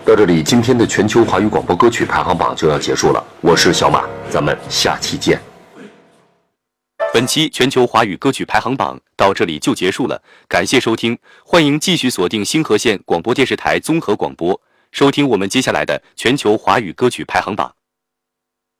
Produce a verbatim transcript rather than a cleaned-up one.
到这里，今天的全球华语广播歌曲排行榜就要结束了。我是小马，咱们下期见。 本期全球华语歌曲排行榜到这里就结束了，感谢收听，欢迎继续锁定星河县广播电视台综合广播，收听我们接下来的全球华语歌曲排行榜。